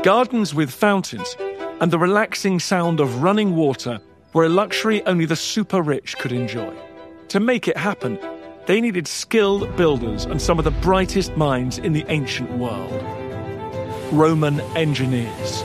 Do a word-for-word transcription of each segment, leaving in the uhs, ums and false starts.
Gardens with fountains and the relaxing sound of running water were a luxury only the super rich could enjoy. To make it happen, they needed skilled builders and some of the brightest minds in the ancient world. Roman engineers.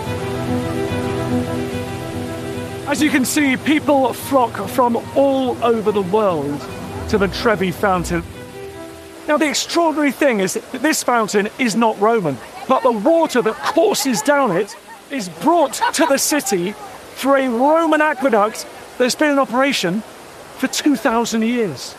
As you can see, people flock from all over the world to the Trevi Fountain. Now, the extraordinary thing is that this fountain is not Roman, but the water that courses down it is brought to the city through a Roman aqueduct that's been in operation for two thousand years.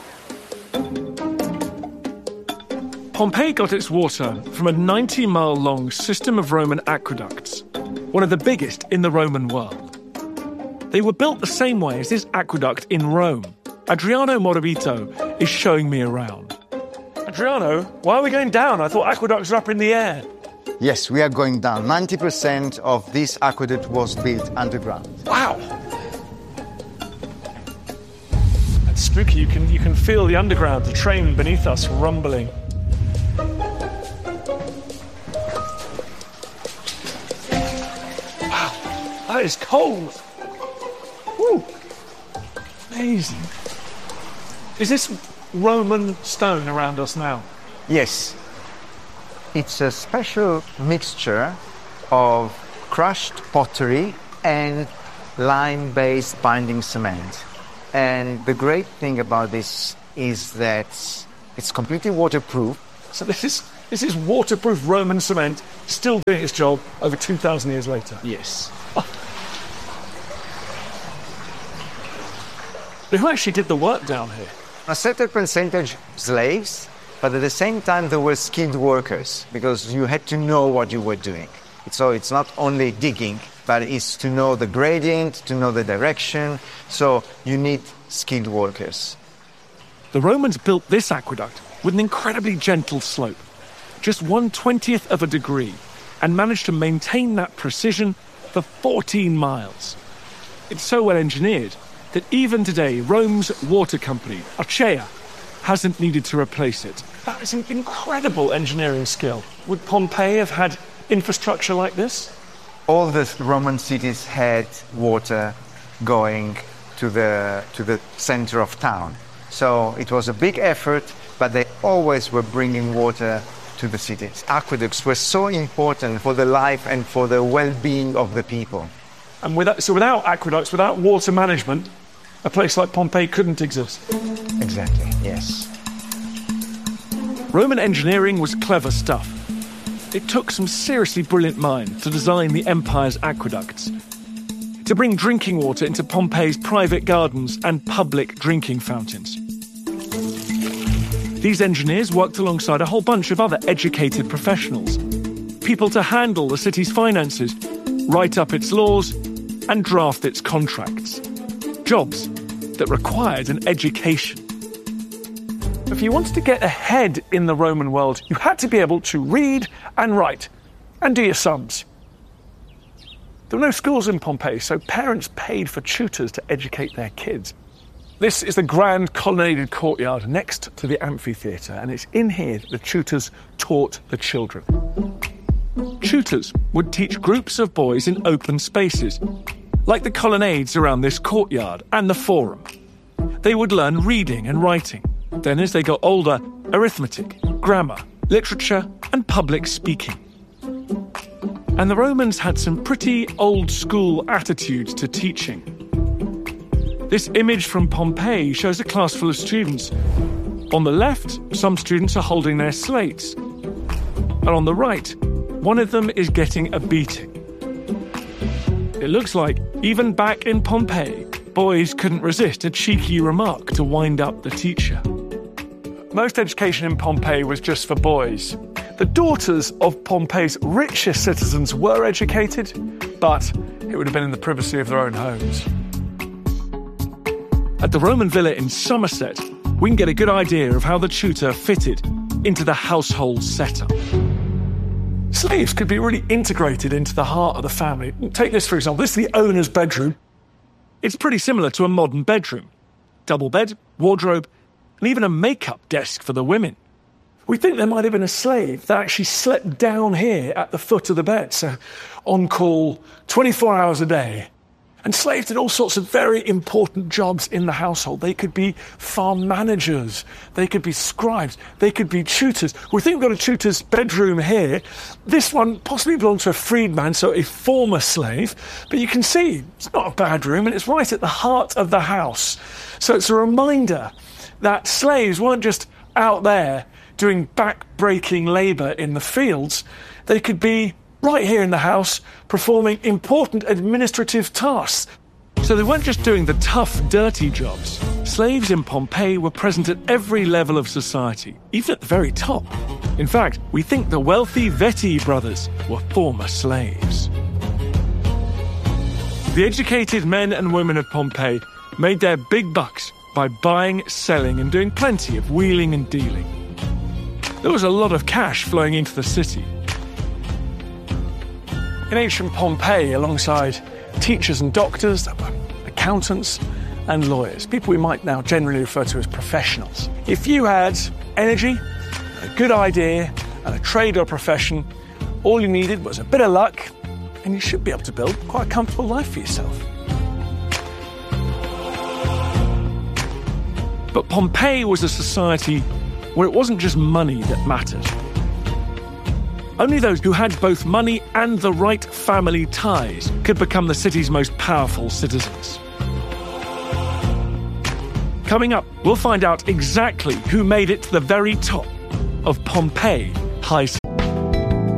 Pompeii got its water from a ninety-mile-long system of Roman aqueducts, one of the biggest in the Roman world. They were built the same way as this aqueduct in Rome. Adriano Moravito is showing me around. Adriano, why are we going down? I thought aqueducts are up in the air. Yes, we are going down. ninety percent of this aqueduct was built underground. Wow! That's spooky. You can, you can feel the underground, the train beneath us rumbling. Wow, that is cold. Woo! Amazing. Is this Roman stone around us now? Yes. It's a special mixture of crushed pottery and lime-based binding cement. And the great thing about this is that it's completely waterproof. So this is this is waterproof Roman cement still doing its job over two thousand years later. Yes. Oh. Who actually did the work down here? A certain percentage slaves, but at the same time there were skilled workers because you had to know what you were doing. So it's not only digging, but it's to know the gradient, to know the direction. So you need skilled workers. The Romans built this aqueduct with an incredibly gentle slope, just one twentieth of a degree, and managed to maintain that precision for fourteen miles. It's so well engineered that even today, Rome's water company, Acea, hasn't needed to replace it. That is an incredible engineering skill. Would Pompeii have had infrastructure like this? All the Roman cities had water going to the to the center of town. So it was a big effort, but they always were bringing water to the cities. Aqueducts were so important for the life and for the well-being of the people. And without, so without aqueducts, without water management, a place like Pompeii couldn't exist. Exactly, yes. Roman engineering was clever stuff. It took some seriously brilliant minds to design the empire's aqueducts, to bring drinking water into Pompeii's private gardens and public drinking fountains. These engineers worked alongside a whole bunch of other educated professionals, people to handle the city's finances, write up its laws, and draft its contracts. Jobs that required an education. If you wanted to get ahead in the Roman world, you had to be able to read and write and do your sums. There were no schools in Pompeii, so parents paid for tutors to educate their kids. This is the grand colonnaded courtyard next to the amphitheatre, and it's in here that the tutors taught the children. Tutors would teach groups of boys in open spaces, like the colonnades around this courtyard and the forum. They would learn reading and writing. Then, as they got older, arithmetic, grammar, literature, and public speaking. And the Romans had some pretty old-school attitudes to teaching. This image from Pompeii shows a class full of students. On the left, some students are holding their slates. And on the right, one of them is getting a beating. It looks like, even back in Pompeii, boys couldn't resist a cheeky remark to wind up the teacher. Most education in Pompeii was just for boys. The daughters of Pompeii's richest citizens were educated, but it would have been in the privacy of their own homes. At the Roman villa in Somerset, we can get a good idea of how the tutor fitted into the household setup. Slaves could be really integrated into the heart of the family. Take this, for example. This is the owner's bedroom. It's pretty similar to a modern bedroom. Double bed, wardrobe, and even a makeup desk for the women. We think there might have been a slave that actually slept down here at the foot of the bed, so on call twenty-four hours a day. And slaves did all sorts of very important jobs in the household. They could be farm managers, they could be scribes, they could be tutors. We think we've got a tutor's bedroom here. This one possibly belonged to a freedman, so a former slave. But you can see it's not a bad room, and it's right at the heart of the house. So it's a reminder that slaves weren't just out there doing back-breaking labour in the fields. They could be right here in the house, performing important administrative tasks. So they weren't just doing the tough, dirty jobs. Slaves in Pompeii were present at every level of society, even at the very top. In fact, we think the wealthy Vetii brothers were former slaves. The educated men and women of Pompeii made their big bucks by buying, selling, and doing plenty of wheeling and dealing. There was a lot of cash flowing into the city. In ancient Pompeii, alongside teachers and doctors, there were accountants and lawyers, people we might now generally refer to as professionals. If you had energy, a good idea, and a trade or profession, all you needed was a bit of luck, and you should be able to build quite a comfortable life for yourself. But Pompeii was a society where it wasn't just money that mattered. Only those who had both money and the right family ties could become the city's most powerful citizens. Coming up, we'll find out exactly who made it to the very top of Pompeii High City.